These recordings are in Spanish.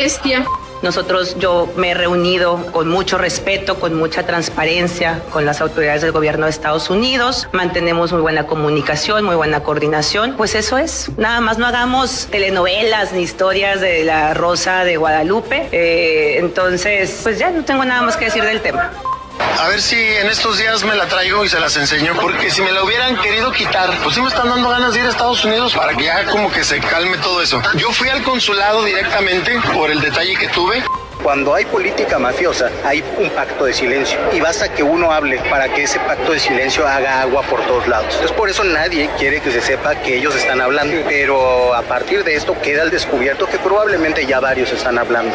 molestia. Yo me he reunido con mucho respeto, con mucha transparencia con las autoridades del gobierno de Estados Unidos. Mantenemos muy buena comunicación, muy buena coordinación. Pues eso es. Nada más no hagamos telenovelas ni historias de la Rosa de Guadalupe. Entonces, pues ya no tengo nada más que decir del tema. A ver si en estos días me la traigo y se las enseño, porque si me la hubieran querido quitar, pues sí me están dando ganas de ir a Estados Unidos para que ya como que se calme todo eso. Yo fui al consulado directamente por el detalle que tuve. Cuando hay política mafiosa, hay un pacto de silencio y basta que uno hable para que ese pacto de silencio haga agua por todos lados. Entonces por eso nadie quiere que se sepa que ellos están hablando, pero a partir de esto queda al descubierto que probablemente ya varios están hablando.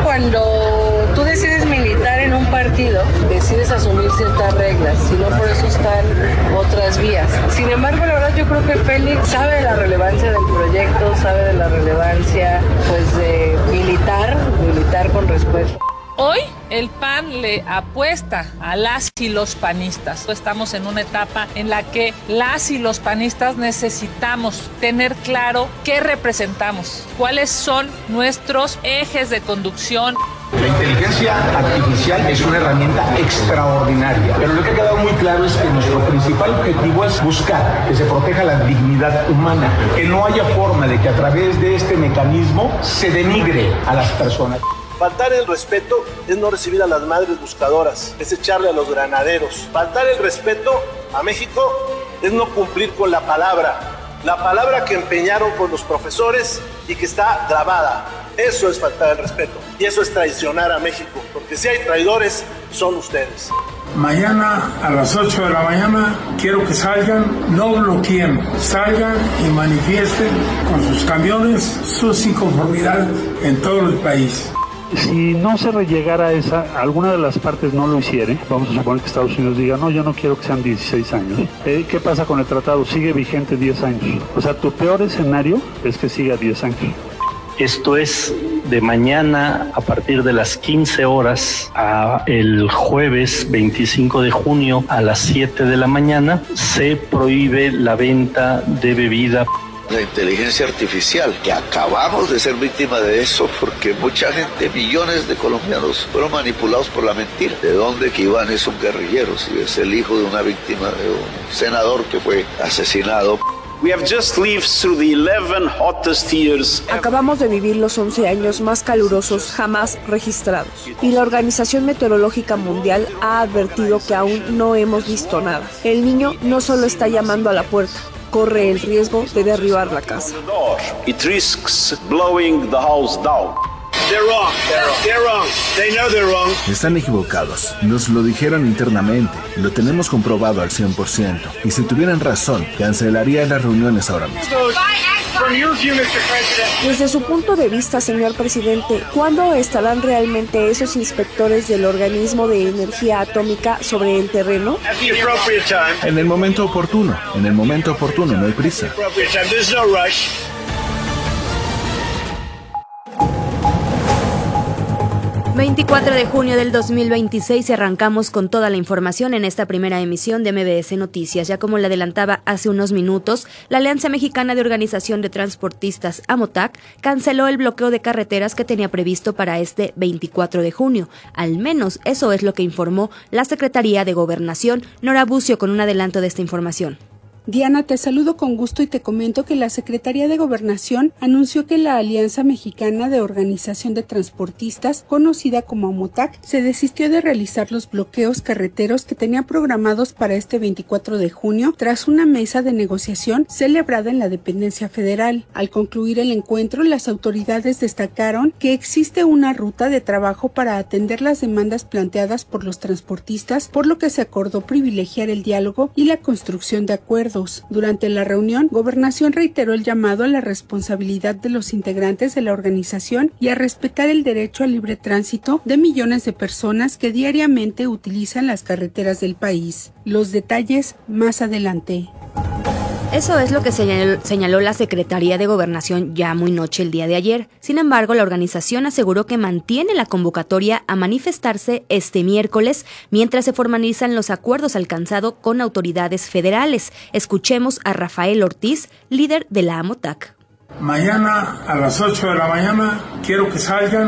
Cuando tú decides militar en un partido, decides asumir ciertas reglas, si no por eso están otras vías. Sin embargo, la verdad yo creo que Félix sabe de la relevancia del proyecto, sabe de la relevancia pues de militar con respeto. Hoy el PAN le apuesta a las y los panistas. Estamos en una etapa en la que las y los panistas necesitamos tener claro qué representamos, cuáles son nuestros ejes de conducción. La inteligencia artificial es una herramienta extraordinaria, pero lo que ha quedado muy claro es que nuestro principal objetivo es buscar que se proteja la dignidad humana, que no haya forma de que a través de este mecanismo se denigre a las personas. Faltar el respeto es no recibir a las madres buscadoras, es echarle a los granaderos. Faltar el respeto a México es no cumplir con la palabra que empeñaron con los profesores y que está grabada. Eso es faltar el respeto y eso es traicionar a México, porque si hay traidores, son ustedes. Mañana a las 8 de la mañana quiero que salgan, no bloqueen, salgan y manifiesten con sus camiones sus inconformidades en todo el país. Si no se llegara a alguna de las partes no lo hiciere, vamos a suponer que Estados Unidos diga, no, yo no quiero que sean 16 años. ¿Qué pasa con el tratado? Sigue vigente 10 años. O sea, tu peor escenario es que siga 10 años. Esto es de mañana a partir de las 15 horas a el jueves 25 de junio a las 7 de la mañana. Se prohíbe la venta de bebida. La inteligencia artificial, que acabamos de ser víctimas de eso porque mucha gente, millones de colombianos fueron manipulados por la mentira. ¿De dónde que Iván es un guerrillero? Si es el hijo de una víctima de un senador que fue asesinado. Acabamos de vivir los 11 años más calurosos jamás registrados y la Organización Meteorológica Mundial ha advertido que aún no hemos visto nada. El niño no solo está llamando a la puerta, corre el riesgo de derribar la casa. Están equivocados. Nos lo dijeron internamente. Lo tenemos comprobado al 100%. Y si tuvieran razón, cancelaría las reuniones ahora mismo. Desde su punto de vista, señor presidente, ¿cuándo estarán realmente esos inspectores del organismo de energía atómica sobre el terreno? En el momento oportuno. En el momento oportuno, no hay prisa. 24 de junio del 2026 y arrancamos con toda la información en esta primera emisión de MBS Noticias. Ya como le adelantaba hace unos minutos, la Alianza Mexicana de Organización de Transportistas, AMOTAC, canceló el bloqueo de carreteras que tenía previsto para este 24 de junio. Al menos eso es lo que informó la Secretaría de Gobernación. Nora Bucio con un adelanto de esta información. Diana, te saludo con gusto y te comento que la Secretaría de Gobernación anunció que la Alianza Mexicana de Organización de Transportistas, conocida como AMOTAC, se desistió de realizar los bloqueos carreteros que tenía programados para este 24 de junio tras una mesa de negociación celebrada en la dependencia federal. Al concluir el encuentro, las autoridades destacaron que existe una ruta de trabajo para atender las demandas planteadas por los transportistas, por lo que se acordó privilegiar el diálogo y la construcción de acuerdos. Durante la reunión, Gobernación reiteró el llamado a la responsabilidad de los integrantes de la organización y a respetar el derecho al libre tránsito de millones de personas que diariamente utilizan las carreteras del país. Los detalles más adelante. Eso es lo que señaló la Secretaría de Gobernación ya muy noche el día de ayer. Sin embargo, la organización aseguró que mantiene la convocatoria a manifestarse este miércoles mientras se formalizan los acuerdos alcanzados con autoridades federales. Escuchemos a Rafael Ortiz, líder de la AMOTAC. Mañana a las 8 de la mañana quiero que salgan.